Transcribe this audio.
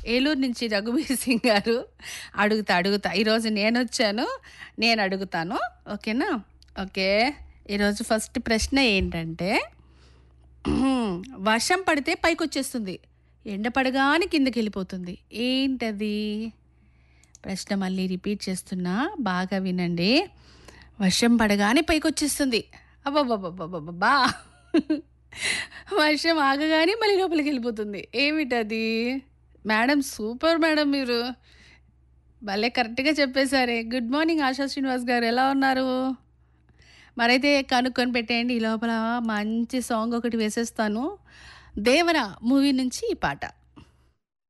ఏలూరు నుంచి రఘువీర్ సింగ్ గారు. అడుగుతా. ఈరోజు నేనొచ్చాను. నేను అడుగుతాను. ఓకేనా? ఓకే. ఈరోజు ఫస్ట్ ప్రశ్న ఏంటంటే, వర్షం పడితే పైకొచ్చేస్తుంది. ఎండ పడగానే కిందకెళ్ళిపోతుంది. ఏంటది? ప్రశ్న మళ్ళీ రిపీట్ చేస్తున్నా. బాగా వినండి. వర్షం పడగానే పైకొచ్చేస్తుంది. అబ్బబ్బబ్బబ్బబ్బబ్బా! వర్షం ఆగగానే మళ్ళీ లోపలికెళ్ళిపోతుంది. ఏమిటది? మేడం సూపర్ మేడం మీరు. భలే కరెక్ట్‌గా చెప్పేశారే. గుడ్ మార్నింగ్ ఆశా శ్రీనివాస్ గారు. ఎలా ఉన్నారు? మరైతే కనుక్కొని పెట్టేయండి. ఈ లోపల మంచి సాంగ్ ఒకటి వేసేస్తాను. 'దేవర' మూవీ నుంచి ఈ పాట.